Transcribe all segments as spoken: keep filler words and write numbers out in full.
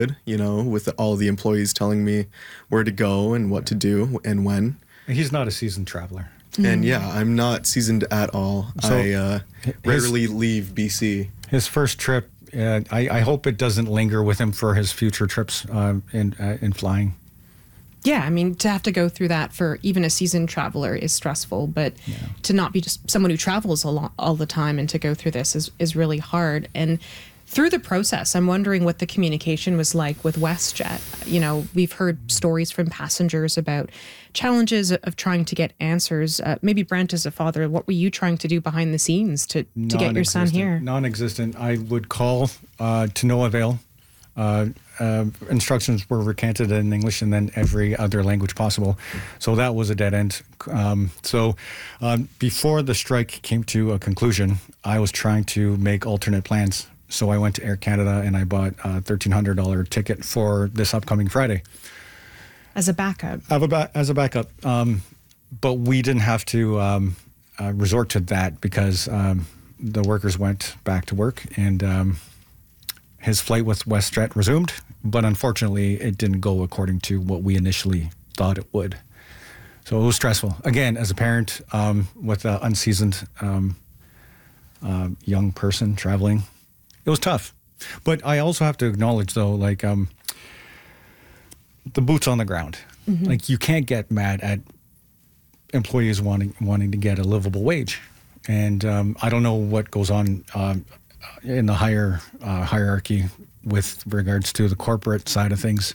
you know, with all the employees telling me where to go and what to do and when. He's not a seasoned traveler. And yeah, I'm not seasoned at all. So I uh, his- rarely leave B C. His first trip, uh, I, I hope it doesn't linger with him for his future trips um, in uh, in flying. Yeah, I mean, to have to go through that for even a seasoned traveler is stressful, but yeah. to not be just someone who travels a lot all the time and to go through this is, is really hard. And through the process, I'm wondering what the communication was like with WestJet. You know, we've heard stories from passengers about challenges of trying to get answers. Uh, maybe Brent, as a father, what were you trying to do behind the scenes to, to get your son here? Non-existent. I would call uh, to no avail. Uh, uh, instructions were recanted in English and then every other language possible. So that was a dead end. Um, so um, before the strike came to a conclusion, I was trying to make alternate plans. So I went to Air Canada and I bought a thirteen hundred dollars ticket for this upcoming Friday. As a backup? As a, ba- as a backup. Um, but we didn't have to um, uh, resort to that because um, the workers went back to work and um, his flight with WestJet resumed. But unfortunately, it didn't go according to what we initially thought it would. So it was stressful. Again, as a parent um, with an unseasoned um, uh, young person traveling, it was tough. But I also have to acknowledge, though, like um, the boots on the ground. Mm-hmm. Like you can't get mad at employees wanting wanting to get a livable wage. And um, I don't know what goes on um, in the higher uh, hierarchy with regards to the corporate side of things.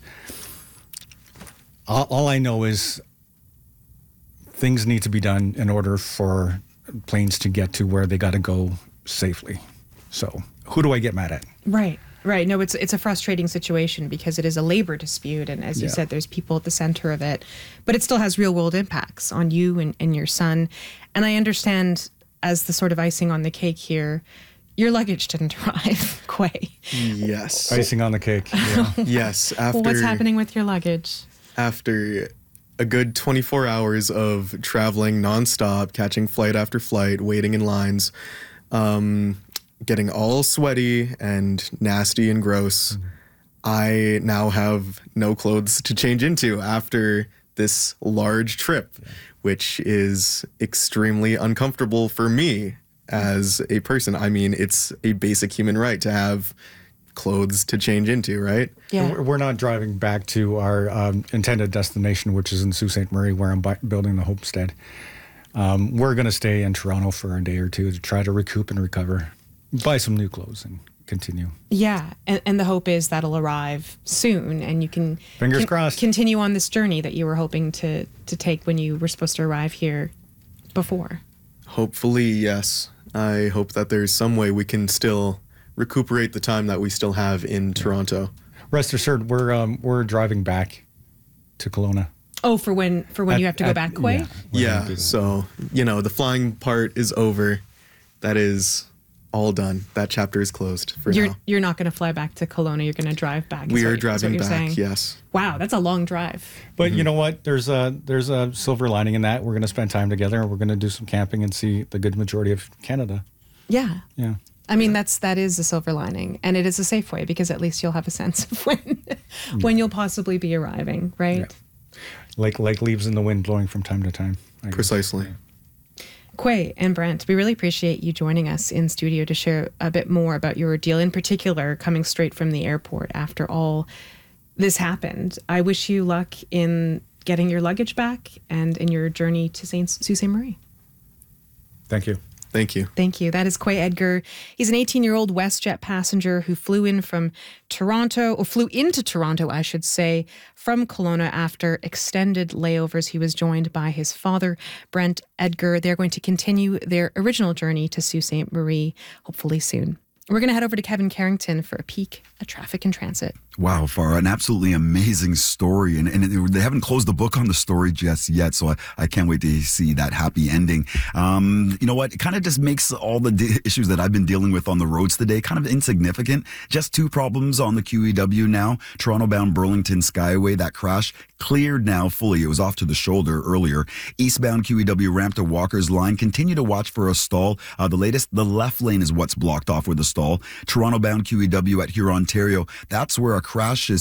All, all I know is things need to be done in order for planes to get to where they got to go safely. So who do I get mad at? Right, right. No, it's it's a frustrating situation because it is a labor dispute. And as you Yeah. said, there's people at the center of it. But it still has real world impacts on you and, and your son. And I understand, as the sort of icing on the cake here, your luggage didn't arrive, Quay. Yes. Icing on the cake. Yeah. Yes. After, Well, what's happening with your luggage? After a good twenty-four hours of traveling nonstop, catching flight after flight, waiting in lines, um, getting all sweaty and nasty and gross, mm-hmm. I now have no clothes to change into after this large trip, yeah. which is extremely uncomfortable for me as a person. I mean, it's a basic human right to have clothes to change into, right? Yeah. We're not driving back to our um, intended destination, which is in Sault Ste. Marie, where I'm bu- building the homestead. Um, we're going to stay in Toronto for a day or two to try to recoup and recover, buy some new clothes and continue. Yeah, and, and the hope is that'll arrive soon and you can Fingers con- crossed. continue on this journey that you were hoping to, to take when you were supposed to arrive here before. Hopefully, yes. I hope that there's some way we can still recuperate the time that we still have in Toronto. Rest assured, we're um, we're driving back to Kelowna. Oh, for when for when At- you have to at- go back, Quay? Yeah, we're gonna Yeah, do that. so, you know, the flying part is over. That is all done. That chapter is closed for You're now. you're not going to fly back to Kelowna. You're going to drive back. is We what- are is what driving you're back, saying. yes. Wow, that's a long drive. But you know what? There's a there's a silver lining in that. We're going to spend time together, and we're going to do some camping and see the good majority of Canada. Yeah. Yeah. I mean, that's that is a silver lining, and it is a safe way because at least you'll have a sense of when when you'll possibly be arriving, right? Yeah. Like like leaves in the wind blowing from time to time. I guess. Precisely. Quay and Brent, we really appreciate you joining us in studio to share a bit more about your ordeal, in particular coming straight from the airport after all this happened. I wish you luck in getting your luggage back and in your journey to Sault Ste. Marie. Thank you. Thank you. Thank you. That is Quay Edgar. He's an eighteen-year-old WestJet passenger who flew in from Toronto, or flew into Toronto, I should say, from Kelowna after extended layovers. He was joined by his father, Brent Edgar. They're going to continue their original journey to Sault Ste. Marie, hopefully soon. We're going to head over to Kevin Carrington for a peek at traffic and transit. Wow, Farah, an absolutely amazing story. And, and it, they haven't closed the book on the story just yet, so I, I can't wait to see that happy ending. Um, you know what? It kind of just makes all the d- issues that I've been dealing with on the roads today kind of insignificant. Just two problems on the Q E W now. Toronto-bound Burlington Skyway, that crash cleared now fully. It was off to the shoulder earlier. Eastbound Q E W ramp to Walker's Line. Continue to watch for a stall. Uh, the latest, the left lane is what's blocked off with a stall. Toronto-bound Q E W at Huron, Ontario. That's where a crash is